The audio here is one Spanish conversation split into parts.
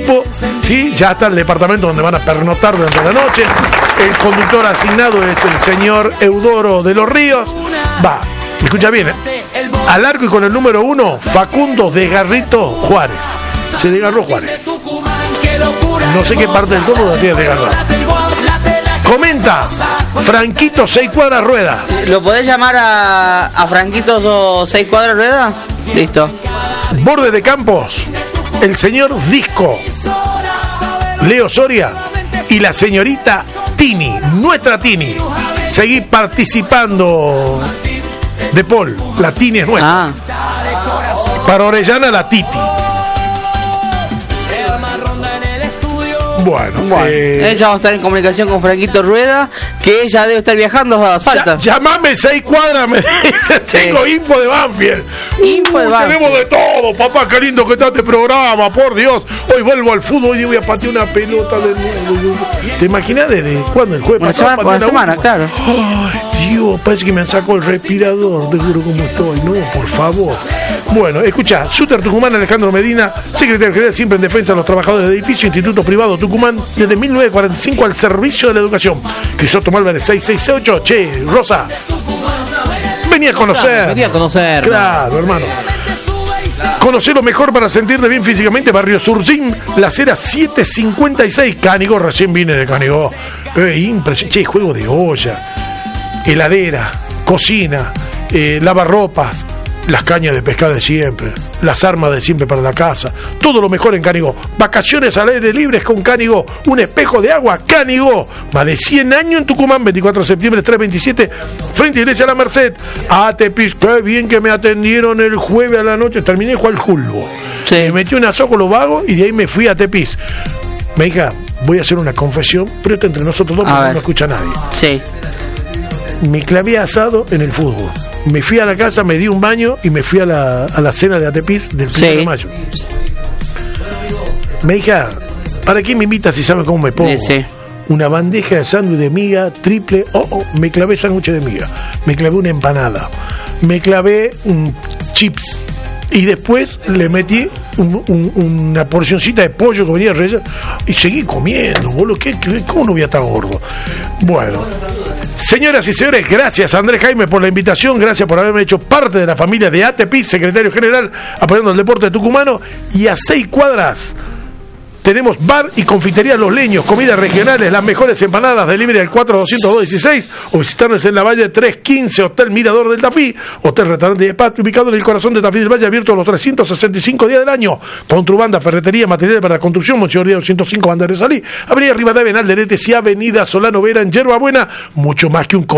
equipo, ¿sí? Ya está el departamento donde van a pernoctar durante la noche. El conductor asignado es el señor Eudoro de los Ríos. Va, escucha bien, al arco y con el número 1, Facundo Desgarrito Juárez. Se desgarró Juárez. No sé qué parte del todo lo tiene desgarrado. Comenta Franquito 6 cuadras Rueda. ¿Lo podés llamar a Franquito 6 cuadras Rueda? Listo. Borde de campos, el señor Disco, Leo Soria y la señorita Tini, nuestra Tini. Seguí participando de Paul, la Tini es nuestra. Para Orellana, la Titi. Bueno, ella va a estar en comunicación con Franquito Rueda, que ella debe estar viajando a Salta. Llamame 6 cuadras, me dice, tengo info de Banfield. Info de Banfield. Tenemos de todo, papá, qué lindo que está este programa, por Dios. Hoy vuelvo al fútbol, hoy voy a patear una pelota de nuevo. ¿Te imaginas desde cuándo? El jueves pasado. Una semana, claro. Ay, Dios, parece que me sacó el respirador, te juro cómo estoy. No, por favor. Bueno, escucha, Shooter Tucumán, Alejandro Medina, secretario general siempre en defensa de los trabajadores del edificio, Instituto Privado Tucumán, desde 1945 al servicio de la educación. Crisóstomo Álvarez 668. Che, Rosa, venía a conocer. Claro, hermano. Conocer lo mejor para sentirte bien físicamente. Barrio Surgín, La Cera 756. Canigó, recién vine de Canigó. Impresionante. Che, juego de olla, heladera, cocina, lavarropas, las cañas de pescado de siempre, las armas de siempre para la casa, todo lo mejor en Canigó. Vacaciones al aire libre con Canigó, un espejo de agua, Canigó. Más de 100 años en Tucumán, 24 de septiembre, 327, frente a Iglesia La Merced. Atepis, qué bien que me atendieron el jueves a la noche, terminé de jugar al Julbo. Sí. Me metí un asado con los vagos y de ahí me fui a Atepis. Me dijo, voy a hacer una confesión, pero esto entre nosotros dos porque no lo escucha nadie. Sí. Me clavé asado en el fútbol. Me fui a la casa, me di un baño y me fui a la cena de Atepis del 1 de mayo. Me dije, ¿para qué me invitas si sabes cómo me pongo? Sí. Una bandeja de sándwich de miga, triple. Me clavé sándwich de miga. Me clavé una empanada. Me clavé chips. Y después le metí una porcioncita de pollo que venía relleno. Y seguí comiendo, boludo. ¿Cómo no voy a estar gordo? Bueno. Señoras y señores, gracias a Andrés Jaime por la invitación, gracias por haberme hecho parte de la familia de Atepis, secretario general apoyando el deporte tucumano. Y a 6 cuadras tenemos bar y confitería Los Leños, comidas regionales, las mejores empanadas, delivery al 420216 o visitarnos en la Valle 315, Hotel Mirador del Tafí, Hotel Restaurante y Spa, ubicado en el corazón de Tafí del Valle, abierto los 365 días del año. Contrabanda, ferretería, materiales para la construcción, Montevideo 205, Banda de Salí, Avenida Rivadavia en Alderetes y Avenida Solano Vera en Yerba Buena. Mucho más que un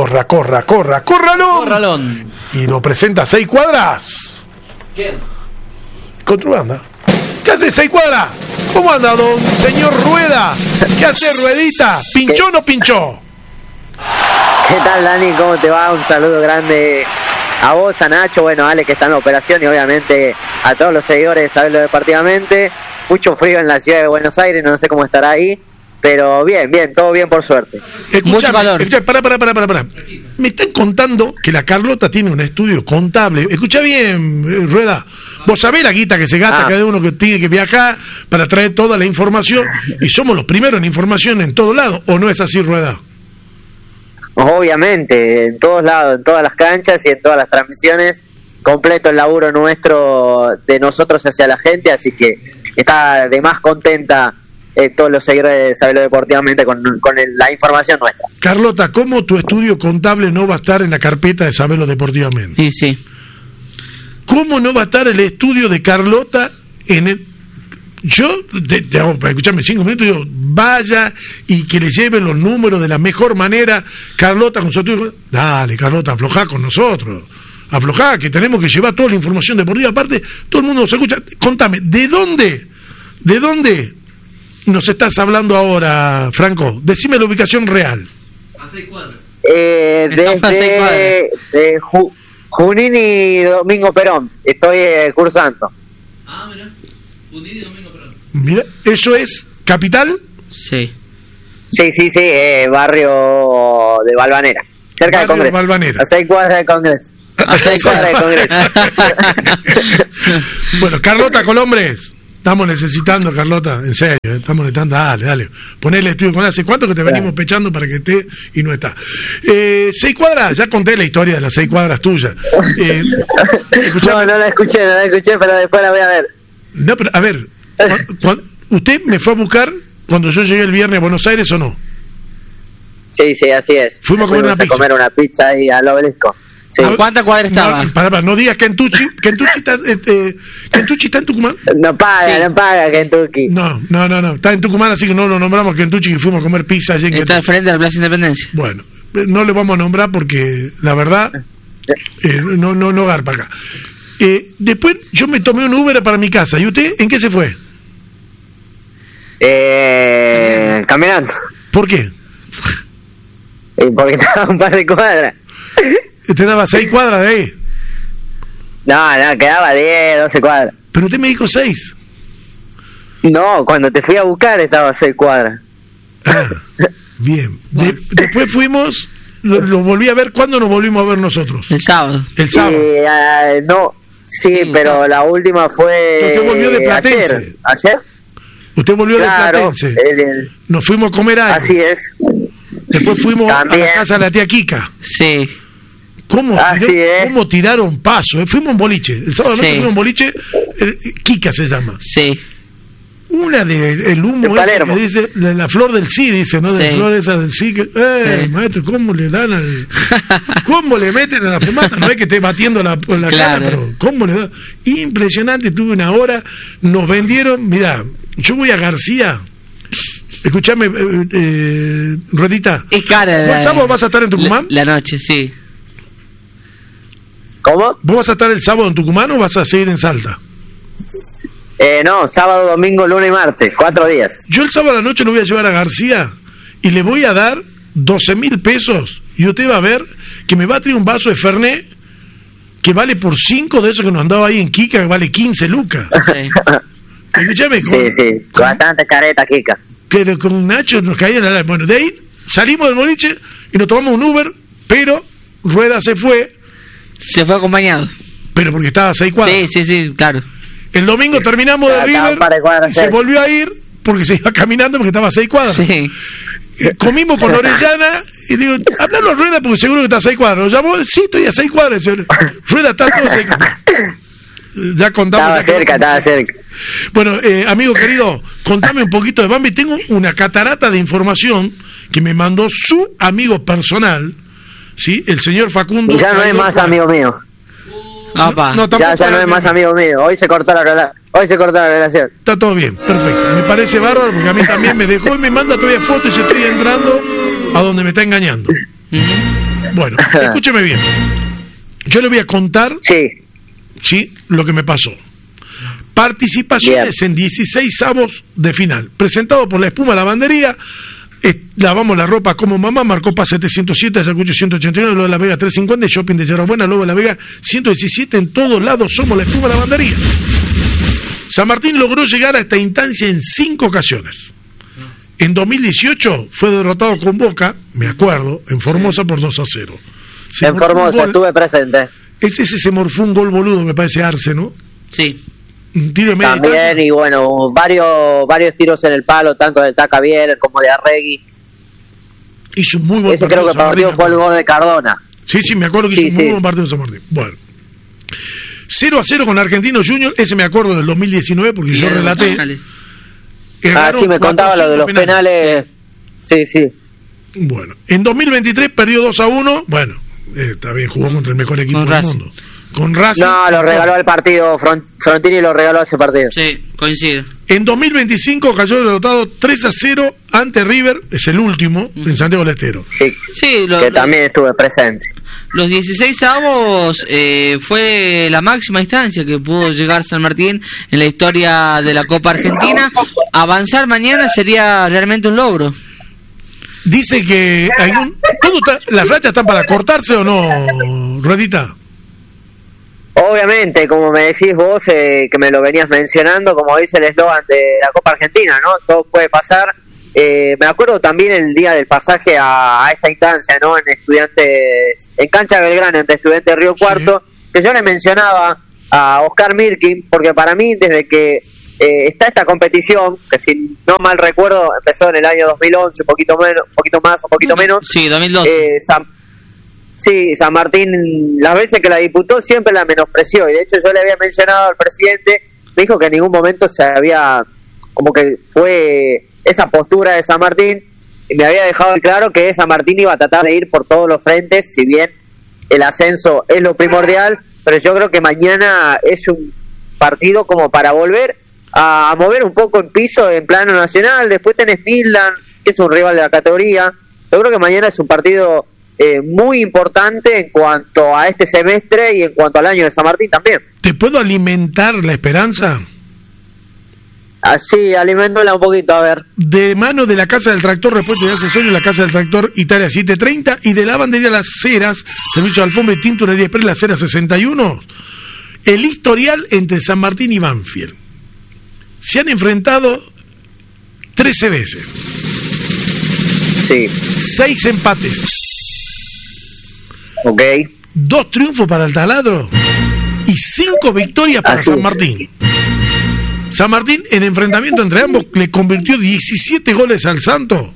corralón. Y lo presenta 6 cuadras. ¿Quién? Contrabanda. ¿Qué hace 6 cuadras? ¿Cómo anda, don señor Rueda? ¿Qué hace, Ruedita? ¿Pinchó o no pinchó? ¿Qué tal, Dani? ¿Cómo te va? Un saludo grande a vos, a Nacho, bueno, a Ale que está en la operación y obviamente a todos los seguidores de Sabelo Deportivamente. Mucho frío en la ciudad de Buenos Aires, no sé cómo estará ahí, pero bien, todo bien por suerte. Mucho calor. Pará. Me están contando que la Carlota tiene un estudio contable. Escucha bien, Rueda. Vos sabés la guita que se gasta cada uno que tiene que viajar para traer toda la información. Y somos los primeros en información en todos lados. ¿O no es así, Rueda? Obviamente, en todos lados, en todas las canchas y en todas las transmisiones. Completo el laburo nuestro, de nosotros hacia la gente. Así que está de más contenta todos los seguidores de Sabelo Deportivamente con la información nuestra. Carlota, ¿cómo tu estudio contable no va a estar en la carpeta de Sabelo Deportivamente? Sí. ¿Cómo no va a estar el estudio de Carlota en el... Yo, para escucharme 5 minutos, digo, vaya y que le lleven los números de la mejor manera. Carlota con su estudio... Dale, Carlota, aflojá con nosotros. Aflojá, que tenemos que llevar toda la información deportiva. Aparte, todo el mundo nos escucha. Contame, ¿de dónde nos estás hablando ahora, Franco? Decime la ubicación real. A 6 cuadras. Desde Junín y Domingo Perón. Estoy cursando. Mira. Junín y Domingo Perón. Mira, ¿eso es capital? Sí. Sí, barrio de Valvanera. Cerca del Congreso. Valvanera. A 6 cuadras del Congreso. Bueno, Carlota Colombres. Estamos necesitando, Carlota, en serio, estamos necesitando, dale, ponele estudio con ¿hace cuánto que te venimos pechando para que esté y no está? 6 cuadras, ya conté la historia de las 6 cuadras tuyas. No la escuché, pero después la voy a ver. No, pero a ver, ¿usted me fue a buscar cuando yo llegué el viernes a Buenos Aires o no? Sí, así es. Fuimos a comer una pizza ahí al Obelisco. Sí. ¿A cuántas cuadras estaba? No digas Kentucky está en Tucumán. No paga Kentucky. No, está en Tucumán, así que no lo nombramos Kentucky, que fuimos a comer pizza allí en Está al frente de la Plaza Independencia. Bueno, no le vamos a nombrar porque la verdad no garpa acá. Después yo me tomé un Uber para mi casa. ¿Y usted en qué se fue? Caminando. ¿Por qué? Porque estaba a un par de cuadras. ¿Te daba 6 cuadras de ahí? No, quedaba 10, 12 cuadras. Pero usted me dijo 6. No, cuando te fui a buscar estaba a 6 cuadras. Bien. Después fuimos, lo volví a ver. ¿Cuándo nos volvimos a ver nosotros? El sábado. Sí, pero la última fue... Usted volvió de Platense. ¿Ayer? Usted volvió de Platense. Nos fuimos a comer algo. Así es. Después fuimos a la casa de la tía Kika. Sí. ¿Cómo tiraron paso? Fuimos a un boliche. El sábado noche fuimos a un boliche. Kika se llama. Sí. Una el humo ese que dice, de la flor del sí, dice, ¿no? De la flor esa del sí. Maestro, ¿cómo le dan ¿cómo le meten a la fumata? No es que esté batiendo la cara, pero ¿cómo le dan? Impresionante, tuve una hora, nos vendieron, mirá, yo voy a García. Escuchame, Ruedita. Es cara. ¿El sábado vas a estar en Tucumán? La noche, sí. ¿Cómo? ¿Vos vas a estar el sábado en Tucumán o vas a seguir en Salta? No, sábado, domingo, lunes y martes, 4 días. Yo el sábado a la noche lo voy a llevar a García y le voy a dar 12.000 pesos y usted va a ver que me va a traer un vaso de Fernet que vale por 5 de esos que nos andaba ahí en Kika, que vale 15 lucas. Sí. Escuchame, bastante careta, Kika. Pero con Nacho nos caía en la... Bueno, de ahí salimos del boliche y nos tomamos un Uber, pero Rueda se fue acompañado. Pero porque estaba a 6 cuadras. Sí, claro. El domingo terminamos de River y se volvió a ir porque se iba caminando porque estaba a 6 cuadras. Sí. Comimos con Orellana y digo, háblalo a Rueda porque seguro que está a 6 cuadras. Lo llamó, sí, estoy a 6 cuadras. Rueda está todo a 6 cuadras. Ya contamos. Estaba cerca. Bueno, amigo querido, contame un poquito de Bambi. Tengo una catarata de información que me mandó su amigo personal, ¿sí? El señor Facundo. Y ya no es más amigo mío. Ya no es más amigo mío. Hoy se cortó la relación. Está todo bien, perfecto. Me parece bárbaro porque a mí también me dejó y me manda todavía fotos y yo estoy entrando a donde me está engañando. Bueno, escúcheme bien. Yo le voy a contar ¿sí? Lo que me pasó. Participaciones en 16avos de final. Presentado por La Espuma Lavandería. Lavamos la ropa como mamá. Marcopa 707, Ayacucho 189, Lobo de la Vega 350, Shopping de Yerba Buena, Lobo de la Vega 117. En todos lados somos La Espuma Lavandería. San Martín logró llegar a esta instancia en 5 ocasiones. En 2018 fue derrotado con Boca, me acuerdo, en Formosa por 2-0. En Formosa, estuve presente. Ese se morfó un gol boludo, me parece, Arce, ¿no? Sí. Un tiro de media también, distancia. y bueno, varios tiros en el palo, tanto del Taca Bieler como de Arregui. Hizo un muy buen Ese partido. creo que partido fue el gol de Cardona. Sí, me acuerdo que hizo un muy buen partido de San Martín. Bueno. 0-0 con Argentinos Juniors, ese me acuerdo del 2019 porque yo relaté. Sí, me contaba lo de los penales. Sí. Bueno, en 2023 perdió 2-1. Bueno, está bien, jugó contra el mejor equipo del mundo. Con Racing. No, lo regaló el partido. Frontini lo regaló ese partido. Sí, coincido. En 2025 cayó derrotado 3-0 ante River, es el último, en Santiago del Estero. Sí, que también estuve presente. Los 16avos fue la máxima instancia que pudo llegar San Martín en la historia de la Copa Argentina. Avanzar mañana sería realmente un logro. Dice que las rachas están para cortarse o no, Ruedita. Obviamente, como me decís vos, que me lo venías mencionando, como dice el eslogan de la Copa Argentina, ¿no? Todo puede pasar. Me acuerdo también el día del pasaje a esta instancia, ¿no? En Cancha de Belgrano, entre Estudiantes de Río Cuarto, que yo le mencionaba a Oscar Mirkin, porque para mí, desde que está esta competición, que si no mal recuerdo, empezó en el año 2011, un poquito más, un poquito menos. Sí, 2012. San Martín, las veces que la disputó, siempre la menospreció. Y de hecho yo le había mencionado al presidente, me dijo que en ningún momento se había, como que fue esa postura de San Martín, y me había dejado claro que San Martín iba a tratar de ir por todos los frentes, si bien el ascenso es lo primordial, pero yo creo que mañana es un partido como para volver a mover un poco el piso en plano nacional. Después tenés Midland, que es un rival de la categoría. Yo creo que mañana es un partido muy importante en cuanto a este semestre y en cuanto al año de San Martín también. ¿Te puedo alimentar la esperanza? Así, aliméndola un poquito, a ver. De mano de la Casa del Tractor, repuesto de accesorios, la Casa del Tractor Italia 730, y de lavandería Las Heras, servicio de alfombra y tintorería express Las Heras 61. El historial entre San Martín y Banfield. Se han enfrentado 13 veces. Sí. 6 empates. Ok. 2 triunfos para el Taladro y 5 victorias para San Martín. San Martín, en enfrentamiento entre ambos, le convirtió 17 goles al Santo.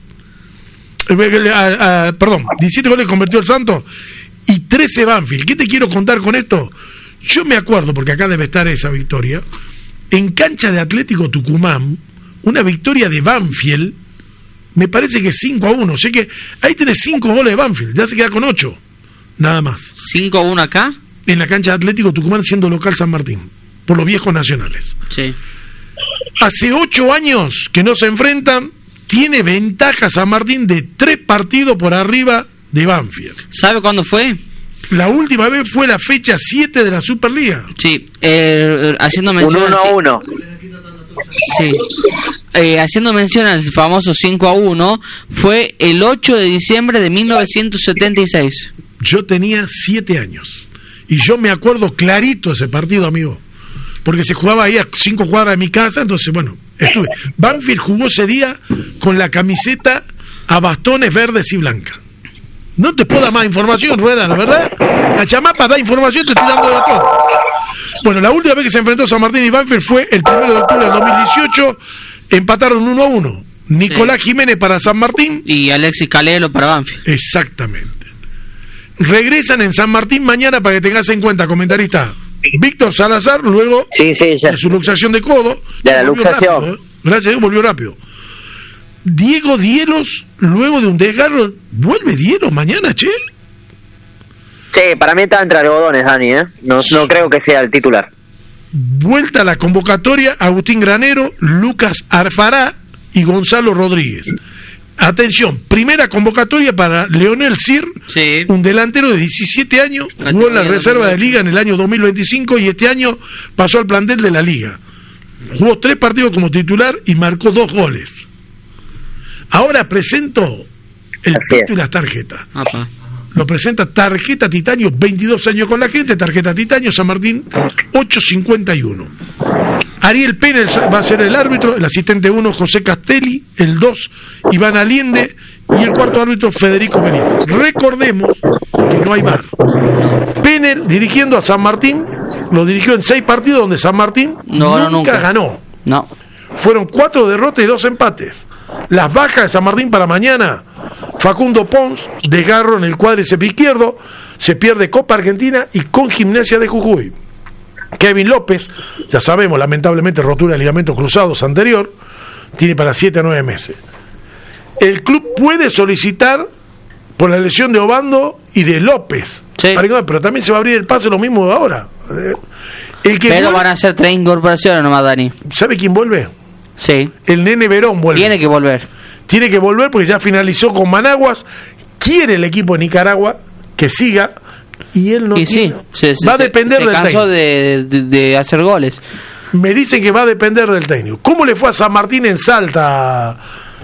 17 goles convirtió el Santo y 13 Banfield. ¿Qué te quiero contar con esto? Yo me acuerdo, porque acá debe estar esa victoria, en cancha de Atlético Tucumán, una victoria de Banfield, me parece que 5-1. O sea que ahí tenés 5 goles de Banfield, ya se queda con 8, nada más. 5-1 acá. En la cancha de Atlético Tucumán, siendo local San Martín, por los viejos nacionales. Sí. Hace 8 años que no se enfrentan, tiene ventaja San Martín de 3 partidos por arriba de Banfield. ¿Sabe cuándo fue? La última vez fue la fecha 7 de la Superliga. Sí, haciendo mención... Un 1-1. Sí. Haciendo mención al famoso 5-1, fue el 8 de diciembre de 1976. Yo tenía 7 años. Y yo me acuerdo clarito ese partido, amigo. Porque se jugaba ahí a 5 cuadras de mi casa, entonces, bueno, estuve. Banfield jugó ese día con la camiseta a bastones verdes y blancas. No te puedo dar más información, Rueda, ¿la verdad? La chamapa da información, te estoy dando de todo. Bueno, la última vez que se enfrentó San Martín y Banfield fue el 1 de octubre del 2018, empataron 1-1. Nicolás Jiménez para San Martín. Y Alexis Calelo para Banfield. Exactamente. Regresan en San Martín mañana, para que tengas en cuenta, comentarista. Víctor Salazar, luego de su luxación de codo. De la luxación. Rápido, gracias a Dios, volvió rápido. Diego Dielos, luego de un desgarro, ¿vuelve Dielos mañana, che? Sí, para mí está entre algodones, Dani, ¿eh? No creo que sea el titular. Vuelta a la convocatoria, Agustín Granero, Lucas Arfará y Gonzalo Rodríguez. Atención, primera convocatoria para Leonel Sir, sí, un delantero de 17 años, jugó en la reserva de Liga en el año 2025 y este año pasó al plantel de la Liga. Jugó 3 partidos como titular y marcó 2 goles. Ahora presento el plato y las tarjetas. Apa. Lo presenta Tarjeta Titanio, 22 años con la gente, Tarjeta Titanio, San Martín, 851. Ariel Pérez va a ser el árbitro, el asistente 1, José Castelli, el 2, Iván Aliende, y el cuarto árbitro, Federico Benítez. Recordemos que no hay VAR. Penel, dirigiendo a San Martín, lo dirigió en 6 partidos donde San Martín nunca ganó. No. Fueron 4 derrotas y 2 empates. Las bajas de San Martín para mañana: Facundo Pons, desgarro en el cuádriceps izquierdo, se pierde Copa Argentina y con Gimnasia de Jujuy. Kevin López, ya sabemos, lamentablemente rotura de ligamentos cruzados anterior, tiene para 7 a 9 meses. El club puede solicitar por la lesión de Obando y de López, sí, pero también se va a abrir el pase lo mismo de ahora. Pero van a ser 3 incorporaciones nomás, Dani. ¿Sabe quién vuelve? Sí. El Nene Verón vuelve. Tiene que volver. Tiene que volver porque ya finalizó con Managuas. Quiere el equipo de Nicaragua que siga y él no quiere. Va a depender del técnico. Se cansó de hacer goles. Me dicen que va a depender del técnico. ¿Cómo le fue a San Martín en Salta?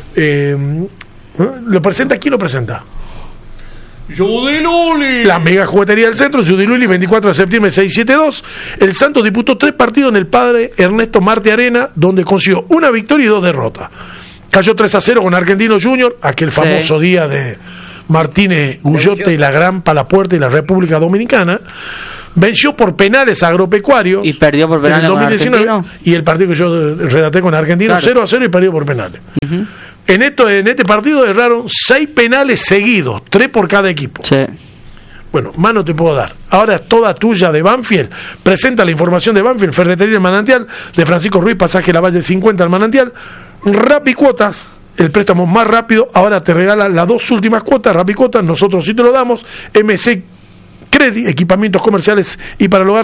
¿Lo presenta? ¿Quién lo presenta? Judy Luli. La mega juguetería del centro, Judy Luli, 24 de septiembre 672. El Santos disputó 3 partidos en el Padre Ernesto Marte Arena, donde consiguió 1 victoria y 2 derrotas. Cayó 3-0 con Argentino Junior, aquel famoso día de Martínez Gullote y la Gran Palapuerta y la República Dominicana. venció por penales a Agropecuario. Y perdió por penales en el 2019, con Argentino. y el partido que yo relaté con Argentino, Claro. 0-0 y perdió por penales. Uh-huh. En este partido erraron 6 penales seguidos, 3 por cada equipo. Sí. Bueno, más no te puedo dar. Ahora es toda tuya de Banfield. Presenta la información de Banfield, Ferretería El Manantial, de Francisco Ruiz, pasaje La Valle 50 al Manantial. Rapicuotas, el préstamo más rápido, ahora te regala las 2 últimas cuotas, Rapicuotas, nosotros sí te lo damos. MC Credit, equipamientos comerciales y para el hogar,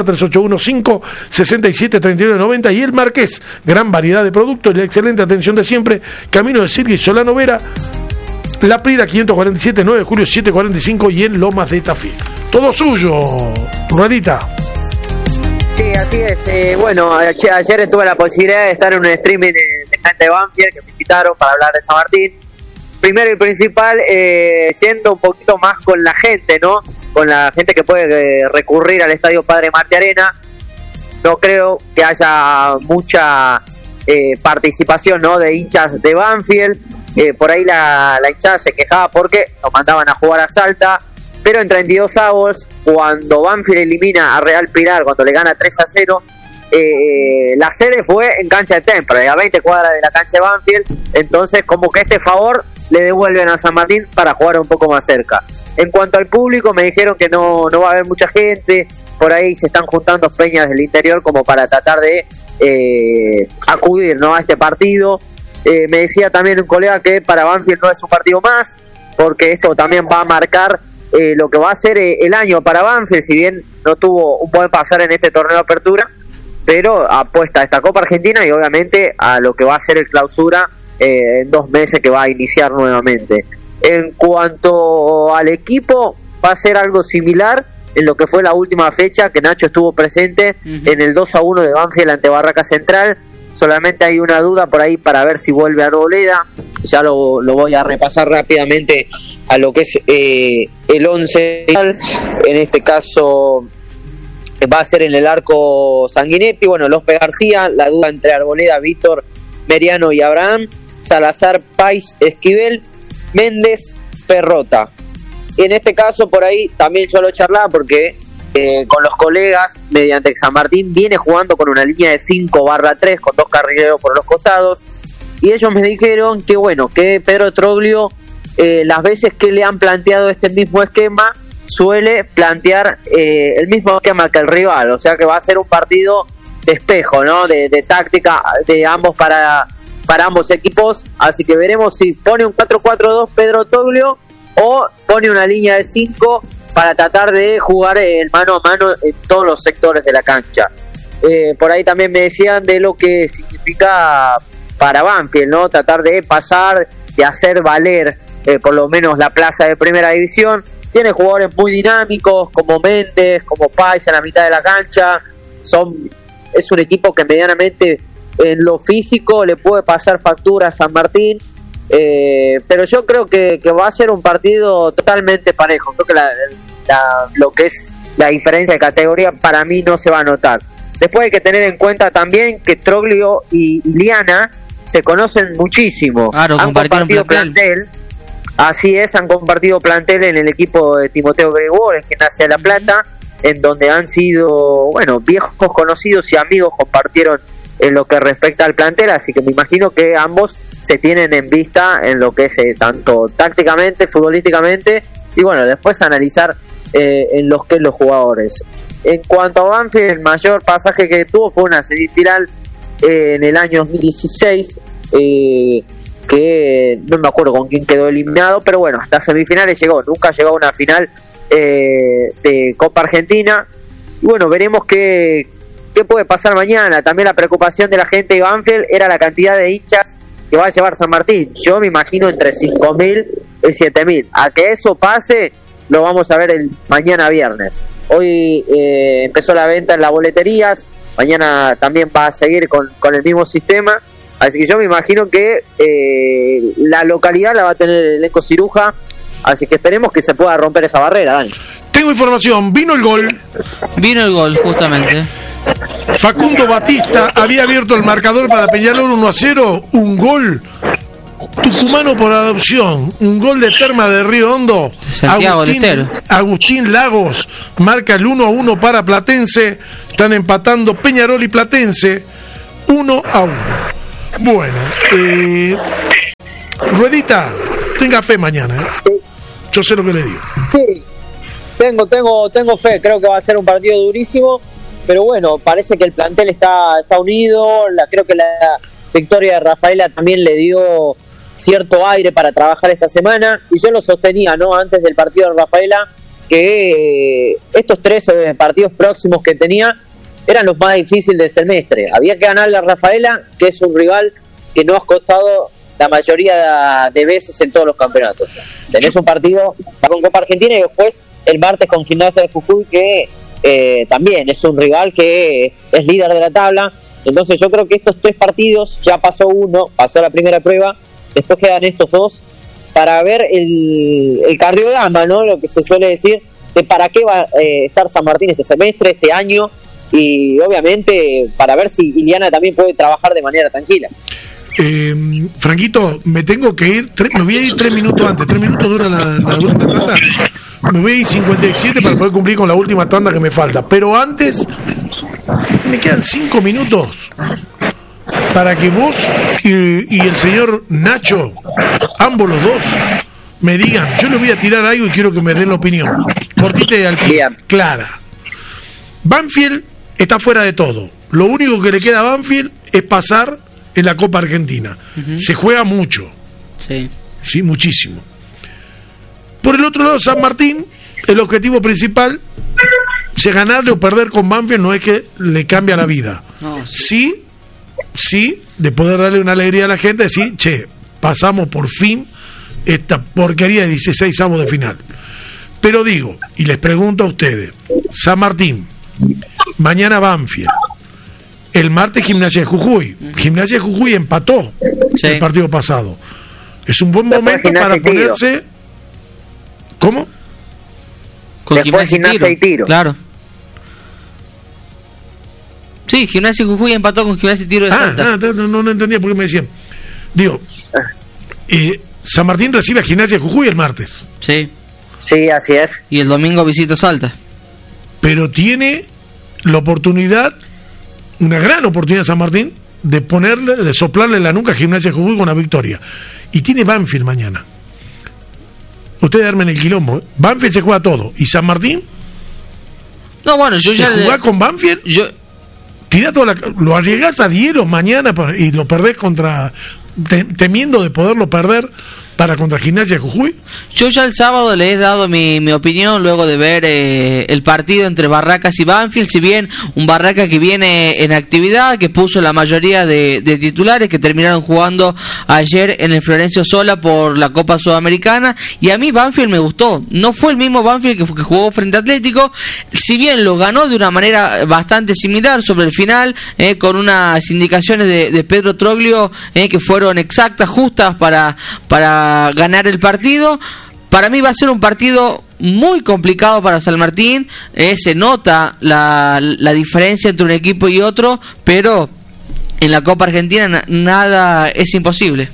381-5-67-39-90. Y El Marqués, gran variedad de productos y la excelente atención de siempre. Camino de Sirga y Solano Vera, La Prida 547, 9 de julio 745 y en Lomas de Tafí. Todo suyo, Ruedita. Sí, así es. Bueno, ayer tuve la posibilidad de estar en un streaming de gente de Banfield que me invitaron para hablar de San Martín. Primero y principal, siendo un poquito más con la gente, ¿no? Con la gente que puede recurrir al Estadio Padre Martí Arena. No creo que haya mucha participación, ¿no? De hinchas de Banfield. Por ahí la hinchada se quejaba porque nos mandaban a jugar a Salta, pero en 32 avos, cuando Banfield elimina a Real Pilar, cuando le gana 3-0, la sede fue en cancha de Temperley, a 20 cuadras de la cancha de Banfield. Entonces como que este favor le devuelven a San Martín para jugar un poco más cerca. En cuanto al público, me dijeron que no va a haber mucha gente, por ahí se están juntando peñas del interior como para tratar de acudir, ¿no?, a este partido. Me decía también un colega que para Banfield no es un partido más, porque esto también va a marcar lo que va a ser el año para Banfield, si bien no tuvo un buen pasar en este torneo de apertura, pero apuesta a esta Copa Argentina y obviamente a lo que va a ser el clausura en 2 meses que va a iniciar nuevamente. En cuanto al equipo, va a ser algo similar en lo que fue la última fecha, que Nacho estuvo presente en el 2-1 de Banfield ante Barraca Central. Solamente hay una duda por ahí para ver si vuelve a Arboleda. Ya lo voy a repasar rápidamente a lo que es el 11. En este caso va a ser en el arco Sanguinetti, bueno, López García, la duda entre Arboleda, Víctor, Meriano y Abraham, Salazar, Pais, Esquivel, Méndez, Perrota. En este caso por ahí también yo lo charlaba porque con los colegas, mediante San Martín viene jugando con una línea de 5/3 con 2 carrileros por los costados, y ellos me dijeron que bueno, que Pedro Troglio las veces que le han planteado este mismo esquema suele plantear el mismo esquema que el rival, o sea que va a ser un partido de espejo, ¿no?, de táctica de ambos para ambos equipos. Así que veremos si pone un 4-4-2 Pedro Troglio o pone una línea de 5 para tratar de jugar el mano a mano en todos los sectores de la cancha. Por ahí también me decían de lo que significa para Banfield, ¿no?, tratar de pasar, de hacer valer por lo menos la plaza de primera división. Tiene jugadores muy dinámicos como Méndez, como Pais en la mitad de la cancha. Es un equipo que medianamente en lo físico le puede pasar factura a San Martín. Pero yo creo que va a ser un partido totalmente parejo. Creo que lo que es la diferencia de categoría para mí no se va a notar. Después hay que tener en cuenta también que Troglio y Liana se conocen muchísimo. Claro, han compartido plantel. Así es, han compartido plantel en el equipo de Timoteo Gregor en Gimnasia de La Plata, en donde han sido, bueno, viejos conocidos y amigos, compartieron en lo que respecta al plantel, así que me imagino que ambos se tienen en vista en lo que es tanto tácticamente, futbolísticamente, y bueno, después analizar en los que los jugadores. En cuanto a Banfield, el mayor pasaje que tuvo fue una semifinal en el año 2016, que no me acuerdo con quién quedó eliminado, pero bueno, hasta semifinales llegó, nunca llegó a una final de Copa Argentina. Y bueno, veremos qué puede pasar mañana. También la preocupación de la gente de Banfield era la cantidad de hinchas que va a llevar San Martín. Yo me imagino entre 5.000 y 7.000. A que eso pase, lo vamos a ver el mañana viernes. Hoy empezó la venta en las boleterías, mañana también va a seguir con el mismo sistema. Así que yo me imagino que la localidad la va a tener el elenco Ciruja, así que esperemos que se pueda romper esa barrera, Dani. Tengo información, vino el gol, justamente. Facundo Batista había abierto el marcador para Peñarol 1-0, un gol tucumano por adopción, un gol de Terma de Río Hondo. Santiago Lestero. Agustín Lagos marca el 1-1 para Platense. Están empatando Peñarol y Platense 1-1. Bueno, Ruedita, tenga fe mañana, ¿eh? Sí. Yo sé lo que le digo. Sí, tengo fe, creo que va a ser un partido durísimo, pero bueno, parece que el plantel está unido, creo que la victoria de Rafaela también le dio cierto aire para trabajar esta semana, y yo lo sostenía, ¿no?, antes del partido de Rafaela, que estos 13 partidos próximos que tenía eran los más difíciles del semestre. Había que ganarle a Rafaela, que es un rival que no ha costado la mayoría de veces en todos los campeonatos. Tenés un partido con Copa Argentina y después el martes con Gimnasia de Jujuy, que también es un rival que es líder de la tabla. Entonces yo creo que estos 3 partidos, ya pasó uno, pasó la primera prueba, después quedan estos 2 para ver el cardiograma, ¿no?, lo que se suele decir de para qué va a estar San Martín este semestre, este año, y obviamente para ver si Iliana también puede trabajar de manera tranquila. Franquito, me tengo que ir, me voy a ir 3 minutos antes. 3 minutos dura la última tanda. Me voy a ir 57 para poder cumplir con la última tanda que me falta. Pero antes, me quedan 5 minutos para que vos y el señor Nacho, ambos los dos, me digan. Yo les voy a tirar algo y quiero que me den la opinión. Cortita y al pie, clara. Banfield está fuera de todo. Lo único que le queda a Banfield es pasar en la Copa Argentina. Se juega mucho. Sí, muchísimo. Por el otro lado, San Martín, el objetivo principal, si ganarle o perder con Banfield no es que le cambia la vida. No, sí, de poder darle una alegría a la gente, decir, che, pasamos por fin esta porquería de 16 avos de final. Pero digo, y les pregunto a ustedes, San Martín, mañana Banfield, el martes Gimnasia de Jujuy. Gimnasia de Jujuy empató el partido pasado. Es un buen momento para ponerse... ¿Cómo? Con Gimnasia y Tiro. Claro. Sí, Gimnasia de Jujuy empató con Gimnasia y Tiro de Salta. No entendía por qué me decían. Digo, San Martín recibe a Gimnasia de Jujuy el martes. Sí, así es. Y el domingo visita Salta. Pero tiene la oportunidad, una gran oportunidad San Martín, de soplarle la nuca a Gimnasia de Jujuy con una victoria. Y tiene Banfield mañana. Ustedes armen el quilombo, ¿eh? Banfield se juega todo. ¿Y San Martín? No, bueno, yo ya... ¿Jugás con Banfield? Tira toda lo arriesgás a Dielos mañana y lo perdés temiendo de poderlo perder para contra Gimnasia de Jujuy. Yo ya el sábado le he dado mi opinión luego de ver el partido entre Barracas y Banfield. Si bien un Barracas que viene en actividad, que puso la mayoría de titulares, que terminaron jugando ayer en el Florencio Sola por la Copa Sudamericana, y a mí Banfield me gustó. No fue el mismo Banfield que jugó frente a Atlético, si bien lo ganó de una manera bastante similar sobre el final, con unas indicaciones de Pedro Troglio que fueron exactas, justas para ganar el partido. Para mí va a ser un partido muy complicado para San Martín. Se nota la diferencia entre un equipo y otro, pero en la Copa Argentina nada es imposible.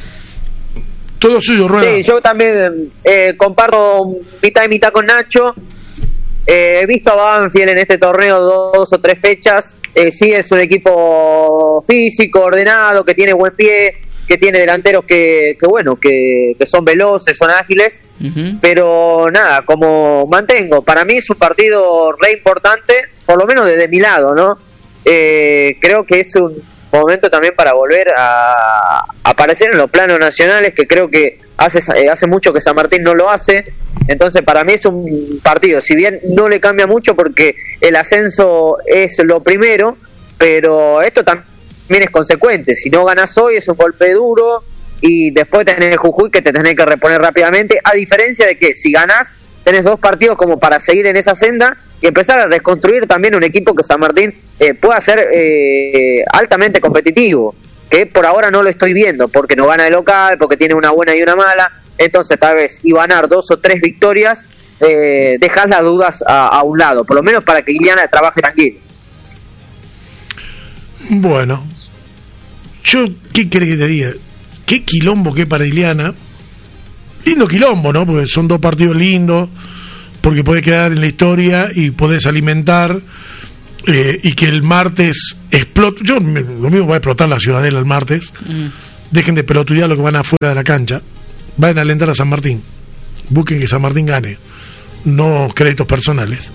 Todo suyo, Rueda. Sí, yo también comparto mitad y mitad con Nacho. He visto a Banfield en este torneo 2 o 3 fechas. Sí, es un equipo físico, ordenado, que tiene buen pie, que tiene delanteros que son veloces, son ágiles, pero nada, como mantengo, para mí es un partido re importante, por lo menos desde mi lado, ¿no? Creo que es un momento también para volver a aparecer en los planos nacionales, que creo que hace mucho que San Martín no lo hace. Entonces para mí es un partido, si bien no le cambia mucho porque el ascenso es lo primero, pero esto también es consecuente. Si no ganas hoy es un golpe duro y después tenés Jujuy que te tenés que reponer rápidamente, a diferencia de que si ganás tenés 2 partidos como para seguir en esa senda y empezar a reconstruir también un equipo que San Martín pueda ser altamente competitivo, que por ahora no lo estoy viendo porque no gana de local, porque tiene una buena y una mala. Entonces tal vez y ganar 2 o 3 victorias dejas las dudas a un lado, por lo menos para que Iliana trabaje tranquilo. Bueno, yo, ¿qué querés que te diga? qué quilombo que para Ileana. Lindo quilombo, ¿no? Porque son 2 partidos lindos, porque podés quedar en la historia y podés alimentar, y que el martes explote. Lo mismo va a explotar la Ciudadela el martes. Dejen de pelotudear lo que van afuera de la cancha. Vayan a alentar a San Martín. Busquen que San Martín gane, no créditos personales.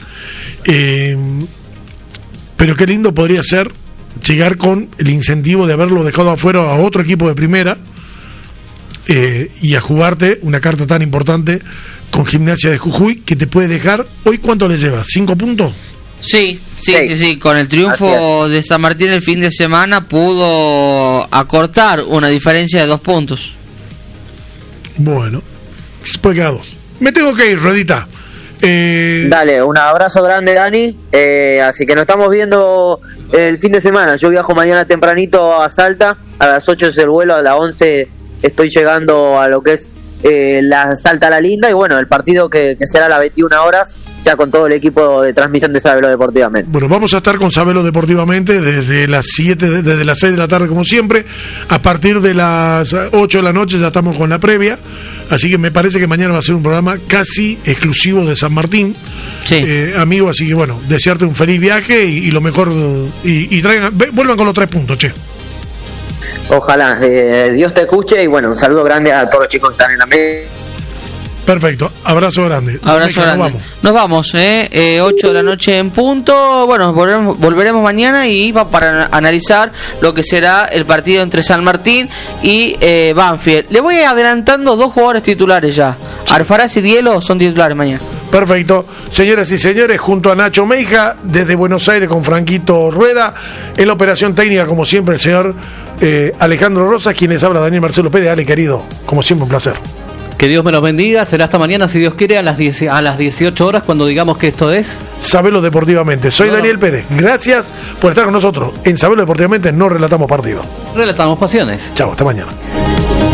Pero qué lindo podría ser llegar con el incentivo de haberlo dejado afuera a otro equipo de primera, y a jugarte una carta tan importante con Gimnasia de Jujuy, que te puede dejar. ¿Hoy cuánto le lleva? ¿5 puntos? Sí. Con el triunfo de San Martín el fin de semana pudo acortar una diferencia de 2 puntos. Bueno, se puede quedar 2. Me tengo que ir, Ruedita. Dale, un abrazo grande, Dani. Así que nos estamos viendo el fin de semana. Yo viajo mañana tempranito a Salta. A las 8 es el vuelo, a las 11 estoy llegando a lo que es la Salta La Linda. Y bueno, el partido que será a las 21 horas, ya con todo el equipo de transmisión de Sabelo Deportivamente. Bueno, vamos a estar con Sabelo Deportivamente desde las 6 de la tarde, como siempre. A partir de las 8 de la noche ya estamos con la previa. Así que me parece que mañana va a ser un programa casi exclusivo de San Martín. Sí. Amigo, así que bueno, desearte un feliz viaje y lo mejor. Y vuelvan con los 3 puntos, che. Ojalá, Dios te escuche y bueno, un saludo grande a todos los chicos que están en la mesa. Perfecto, abrazo grande. Abrazo grande. Nos vamos, 8 de la noche en punto. Bueno, volveremos mañana y va para analizar lo que será el partido entre San Martín y Banfield. Le voy adelantando 2 jugadores titulares ya. Alfaraz y Dielo son titulares mañana. Perfecto, señoras y señores, junto a Nacho Meija, desde Buenos Aires con Franquito Rueda, en la operación técnica, como siempre, el señor Alejandro Rosas, quien les habla, Daniel Marcelo Pérez. Ale, querido, como siempre, un placer. Que Dios me los bendiga. Será hasta mañana, si Dios quiere, a las 18 horas, cuando digamos que esto es Sabelo Deportivamente. Soy Daniel Pérez. Gracias por estar con nosotros. En Sabelo Deportivamente no relatamos partidos, relatamos pasiones. Chao, hasta mañana.